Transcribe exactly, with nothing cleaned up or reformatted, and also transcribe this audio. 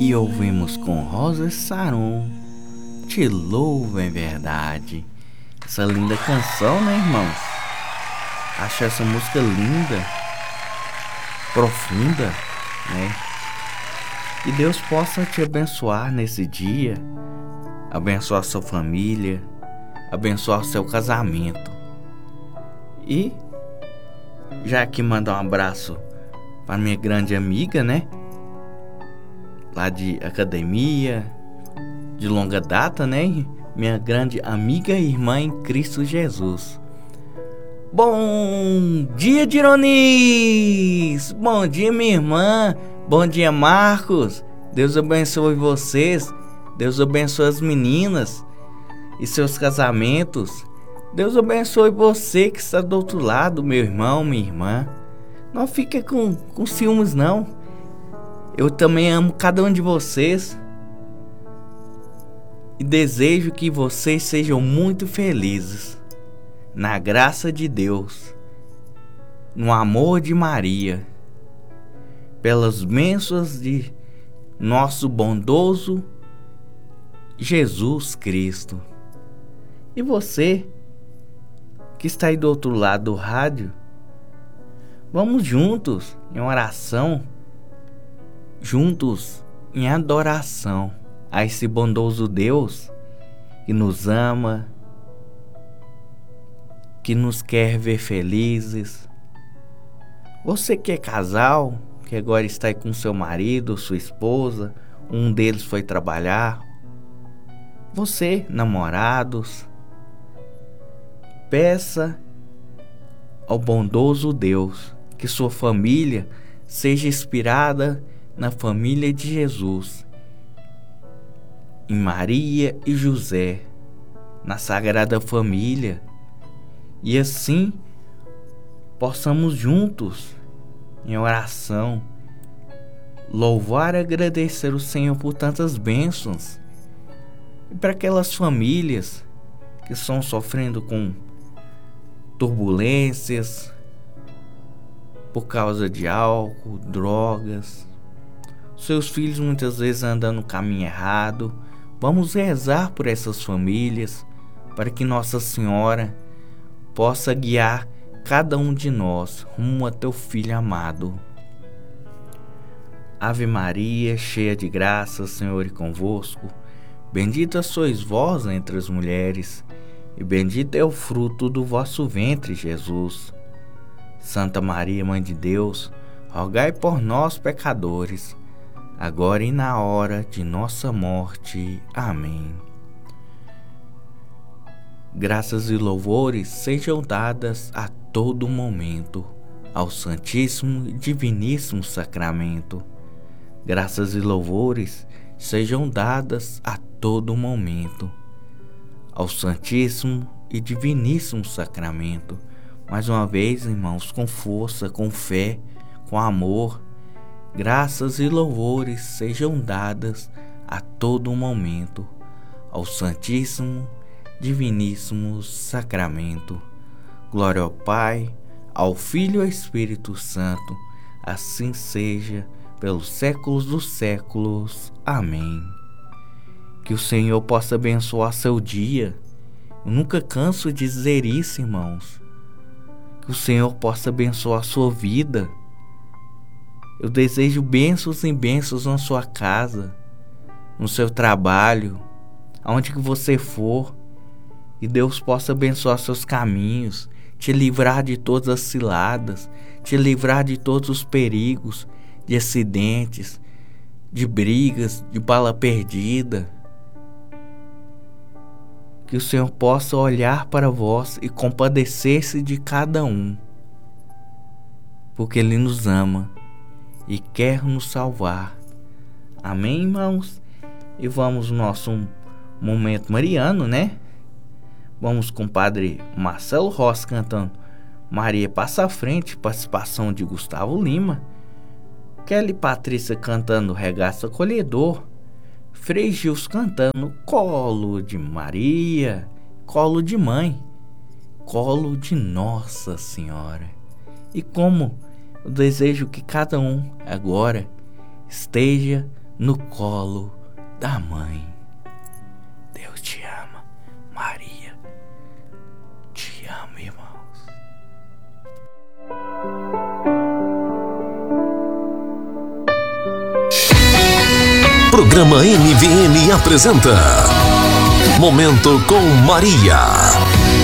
E ouvimos com Rosa Saron, Te Louvo em Verdade. Essa linda canção, né, irmãos? Acho essa música linda, profunda, né? Que Deus possa te abençoar nesse dia, abençoar sua família, abençoar o seu casamento. E já aqui mandar um abraço para minha grande amiga, né? Lá de academia, de longa data, né? Minha grande amiga e irmã em Cristo Jesus. Bom dia, Dironis! Bom dia, minha irmã! Bom dia, Marcos! Deus abençoe vocês. Deus abençoe as meninas e seus casamentos. Deus abençoe você que está do outro lado, meu irmão, minha irmã. Não fique com, com ciúmes, não. Eu também amo cada um de vocês. E desejo que vocês sejam muito felizes. Na graça de Deus. No amor de Maria. Pelas bênçãos de nosso bondoso Jesus Cristo. E você que está aí do outro lado do rádio, vamos juntos em oração, juntos em adoração a esse bondoso Deus que nos ama, que nos quer ver felizes. Você que é casal, que agora está aí com seu marido, sua esposa, um deles foi trabalhar. Você, namorados, peça ao bondoso Deus que sua família seja inspirada na família de Jesus, em Maria e José, na Sagrada Família, e assim possamos juntos, em oração, louvar e agradecer o Senhor por tantas bênçãos, e para aquelas famílias que estão sofrendo com turbulências por causa de álcool, drogas, seus filhos muitas vezes andam no caminho errado. Vamos rezar por essas famílias, para que Nossa Senhora possa guiar cada um de nós rumo a teu Filho amado. Ave Maria, cheia de graça, o Senhor é convosco. Bendita sois vós entre as mulheres, e bendito é o fruto do vosso ventre, Jesus. Santa Maria, Mãe de Deus, rogai por nós, pecadores, agora e na hora de nossa morte. Amém. Graças e louvores sejam dadas a todo momento ao Santíssimo e Diviníssimo Sacramento. Graças e louvores sejam dadas a todo momento ao Santíssimo e Diviníssimo Sacramento. Mais uma vez, irmãos, com força, com fé, com amor, graças e louvores sejam dadas a todo momento ao Santíssimo, Diviníssimo Sacramento. Glória ao Pai, ao Filho e ao Espírito Santo, assim seja pelos séculos dos séculos. Amém. Que o Senhor possa abençoar seu dia. Eu nunca canso de dizer isso, irmãos. Que o Senhor possa abençoar sua vida. Eu desejo bênçãos e bênçãos na sua casa, no seu trabalho, aonde que você for. E Deus possa abençoar seus caminhos, te livrar de todas as ciladas, te livrar de todos os perigos, de acidentes, de brigas, de bala perdida. Que o Senhor possa olhar para vós e compadecer-se de cada um, porque Ele nos ama e quer nos salvar. Amém, irmãos? E vamos no nosso momento mariano, né? Vamos com o Padre Marcelo Rossi cantando Maria Passa à Frente, participação de Gustavo Lima. Kelly Patrícia cantando Regaço Acolhedor. Frei Gils cantando Colo de Maria, Colo de Mãe, Colo de Nossa Senhora. E como eu desejo que cada um agora esteja no colo da mãe. Deus te ama, Maria. Te amo, irmãos. Programa N V M apresenta Momento com Maria.